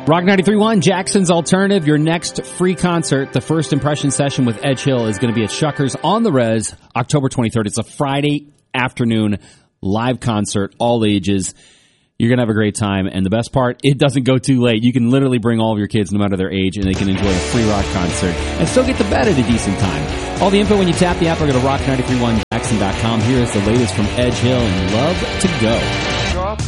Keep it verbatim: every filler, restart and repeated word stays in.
Rock ninety-three point one, Jackson's Alternative, your next free concert. The first impression session with Edge Hill is going to be at Shuckers on the Res, October twenty-third. It's a Friday afternoon live concert, all ages. You're going to have a great time. And the best part, it doesn't go too late. You can literally bring all of your kids, no matter their age, and they can enjoy a free rock concert and still get to bed at a decent time. All the info when you tap the app or go to rock nine three one jackson dot com. Here is the latest from Edge Hill and Love to Go.